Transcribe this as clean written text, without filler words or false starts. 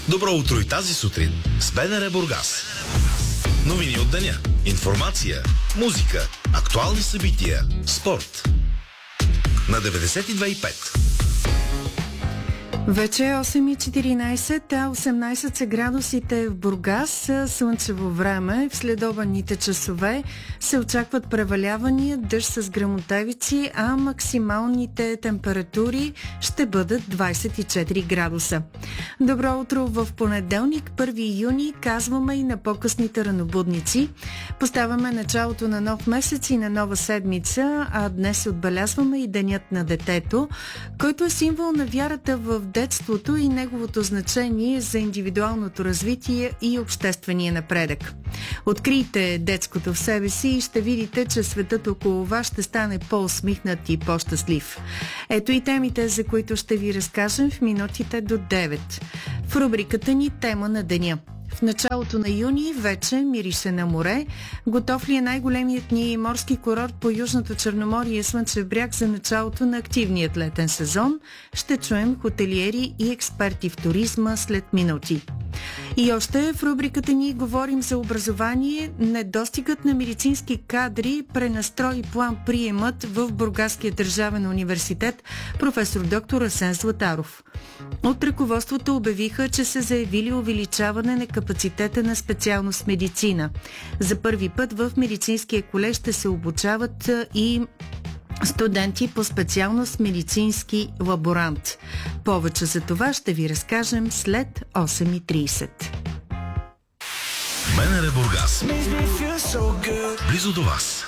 Добро утро и тази сутрин с БНР Бургас. Новини от деня, информация, музика, актуални събития, спорт. На 92,5. Вече е 8:14, а 18 са градусите в Бургас, слънчево време. В следобедните часове се очакват превалявания, дъжд с гръмотевици, а максималните температури ще бъдат 24 градуса. Добро утро в понеделник, 1 юни, казваме и на по-късните ранобудници. Поставяме началото на нов месец и на нова седмица, а днес отбелязваме и Денят на детето, който е символ на вярата в детството и неговото значение за индивидуалното развитие и обществения напредък. Открийте детското в себе си и ще видите, че светът около вас ще стане по-усмихнат и по-щастлив. Ето и темите, за които ще ви разкажем в минутите до 9. В рубриката ни Тема на деня. В началото на юни вече мирише на море. Готов ли е най-големият ни морски курорт по Южното Черноморие Слънчев бряг за началото на активният летен сезон? Ще чуем хотелиери и експерти в туризма след минути. И още в рубриката ни говорим за образование. Недостигът на медицински кадри пренастрои план приемът в Бургаския държавен университет професор доктор Асен Златаров. От ръководството обявиха, че са заявили увеличаване на капацитета на специалност медицина. За първи път в медицинския колеж ще се обучават и студенти по специалност медицински лаборант. Повече за това ще ви разкажем след 8:30. БНР Бургас. Близо до вас.